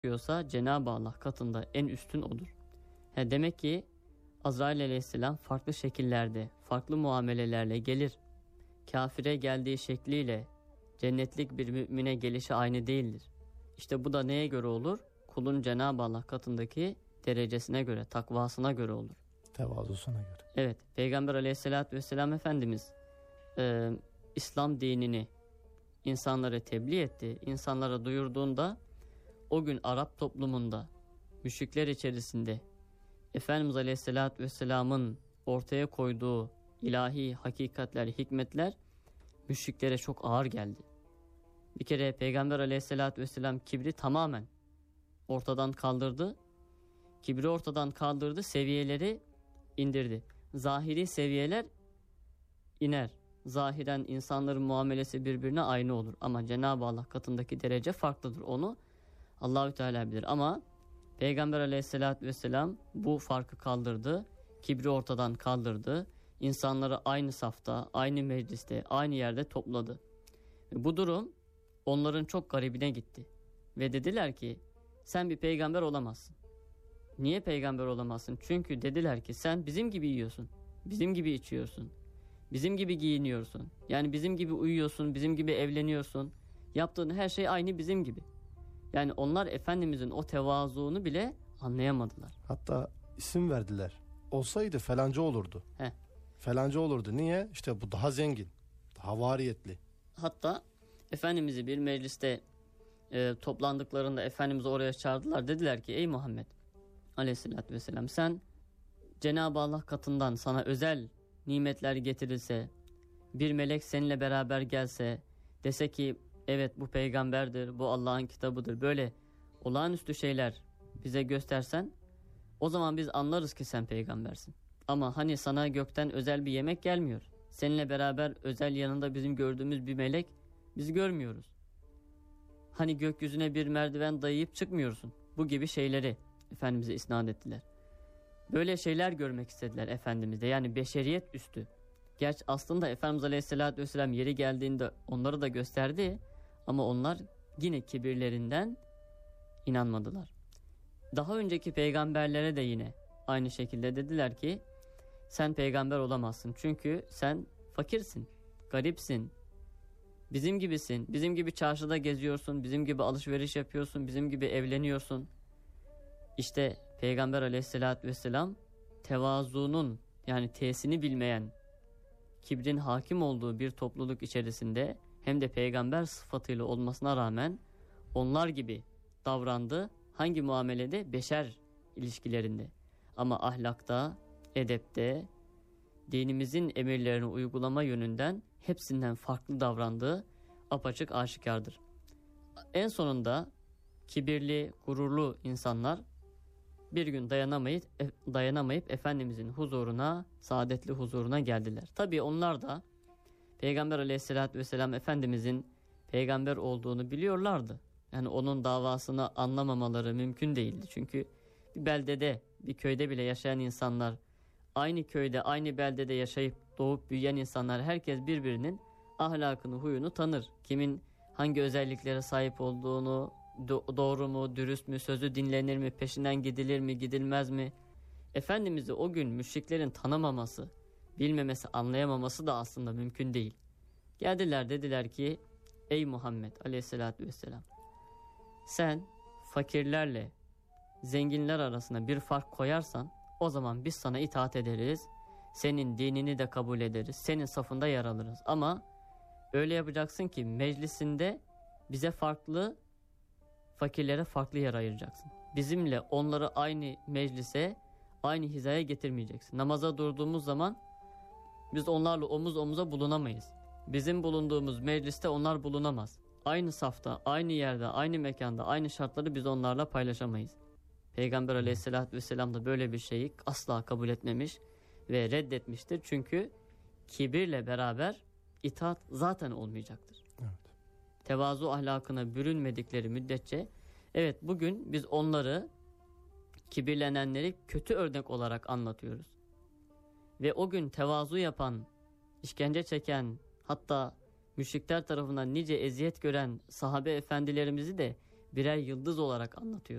yapıyorsa Cenab-ı Allah katında en üstün odur. Demek ki Azrail aleyhisselam farklı şekillerde, farklı muamelelerle gelir. Kafire geldiği şekliyle cennetlik bir mümine gelişi aynı değildir. İşte bu da neye göre olur? Kulun Cenab-ı Allah katındaki derecesine göre, takvasına göre olur. Tevazusuna göre. Evet, Peygamber aleyhissalatü vesselam Efendimiz İslam dinini insanlara tebliğ etti. İnsanlara duyurduğunda o gün Arap toplumunda, müşrikler içerisinde Efendimiz aleyhissalatü vesselamın ortaya koyduğu ilahi hakikatler, hikmetler müşriklere çok ağır geldi. Bir kere Peygamber aleyhissalatü vesselam kibri tamamen ortadan kaldırdı. Kibri ortadan kaldırdı, seviyeleri indirdi. Zahiri seviyeler iner. Zahiren insanların muamelesi birbirine aynı olur. Ama Cenab-ı Allah katındaki derece farklıdır. Onu Allahü Teala bilir. Ama Peygamber aleyhissalatü vesselam bu farkı kaldırdı. Kibri ortadan kaldırdı. İnsanları aynı safta, aynı mecliste, aynı yerde topladı. Bu durum onların çok garibine gitti. Ve dediler ki sen bir peygamber olamazsın. Niye peygamber olamazsın? Çünkü dediler ki sen bizim gibi yiyorsun. Bizim gibi içiyorsun. Bizim gibi giyiniyorsun. Yani bizim gibi uyuyorsun, bizim gibi evleniyorsun. Yaptığın her şey aynı bizim gibi. Yani onlar Efendimizin o tevazuunu bile anlayamadılar. Hatta isim verdiler. Olsaydı falanca olurdu. Falanca olurdu. Niye? İşte bu daha zengin, daha variyetli. Hatta Efendimiz'i bir mecliste toplandıklarında Efendimiz'i oraya çağırdılar. Dediler ki ey Muhammed aleyhissalatü vesselam sen Cenab-ı Allah katından sana özel nimetler getirilse, bir melek seninle beraber gelse, dese ki evet bu peygamberdir, bu Allah'ın kitabıdır, böyle olağanüstü şeyler bize göstersen, o zaman biz anlarız ki sen peygambersin. Ama hani sana gökten özel bir yemek gelmiyor. Seninle beraber özel yanında bizim gördüğümüz bir melek biz görmüyoruz. Hani gökyüzüne bir merdiven dayayıp çıkmıyorsun. Bu gibi şeyleri Efendimiz'e isnat ettiler. Böyle şeyler görmek istediler Efendimiz'de. Yani beşeriyet üstü. Gerçi aslında Efendimiz Aleyhisselatü Vesselam yeri geldiğinde onları da gösterdi. Ama onlar yine kibirlerinden inanmadılar. Daha önceki peygamberlere de yine aynı şekilde dediler ki sen peygamber olamazsın. Çünkü sen fakirsin, garipsin, bizim gibisin. Bizim gibi çarşıda geziyorsun, bizim gibi alışveriş yapıyorsun, bizim gibi evleniyorsun. İşte Peygamber aleyhissalatü vesselam tevazunun yani tesini bilmeyen, kibrin hakim olduğu bir topluluk içerisinde hem de peygamber sıfatıyla olmasına rağmen onlar gibi davrandı. Hangi muamelede? Beşer ilişkilerinde. Ama ahlakta, edepte, dinimizin emirlerini uygulama yönünden hepsinden farklı davrandığı apaçık aşikardır. En kibirli, gururlu insanlar bir gün dayanamayıp Efendimizin huzuruna, saadetli huzuruna geldiler. Tabii onlar da Peygamber aleyhissalatü vesselam Efendimizin peygamber olduğunu biliyorlardı. Yani onun davasını anlamamaları mümkün değildi. Çünkü bir beldede, bir köyde bile yaşayan insanlar, aynı köyde, aynı beldede yaşayıp doğup büyüyen insanlar, herkes birbirinin ahlakını, huyunu tanır. Kimin hangi özelliklere sahip olduğunu, doğru mu, dürüst mü, sözü dinlenir mi, peşinden gidilir mi, gidilmez mi? Efendimiz'i o gün müşriklerin tanımaması, bilmemesi, anlayamaması da aslında mümkün değil. Geldiler dediler ki ey Muhammed aleyhissalatü vesselam sen fakirlerle zenginler arasında bir fark koyarsan o zaman biz sana itaat ederiz. Senin dinini de kabul ederiz. Senin safında yer alırız. Ama öyle yapacaksın ki meclisinde bize farklı, fakirlere farklı yer ayıracaksın. Bizimle onları aynı meclise, aynı hizaya getirmeyeceksin. Namaza durduğumuz zaman biz onlarla omuz omuza bulunamayız. Bizim bulunduğumuz mecliste onlar bulunamaz. Aynı safta, aynı yerde, aynı mekanda, aynı şartları biz onlarla paylaşamayız. Peygamber aleyhissalatü vesselam da böyle bir şeyi asla kabul etmemiş ve reddetmiştir. Çünkü kibirle beraber itaat zaten olmayacaktır. Evet. Tevazu ahlakına bürünmedikleri müddetçe, evet bugün biz onları, kibirlenenleri kötü örnek olarak anlatıyoruz. Ve o gün tevazu yapan, işkence çeken, hatta müşrikler tarafından nice eziyet gören sahabe efendilerimizi de birer yıldız olarak anlatıyoruz.